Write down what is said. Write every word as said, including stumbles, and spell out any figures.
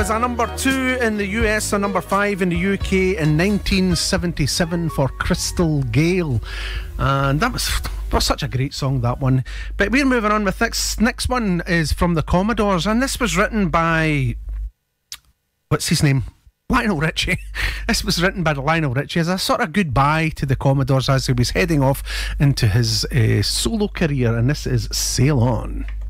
As a number two in the U S, a number five in the U K in nineteen seventy-seven for Crystal Gale. And that was, that was such a great song, that one. But we're moving on with next. Next one is from the Commodores, and this was written by, what's his name? Lionel Richie. This was written by Lionel Richie as a sort of goodbye to the Commodores as he was heading off into his uh, solo career, and this is Sail On.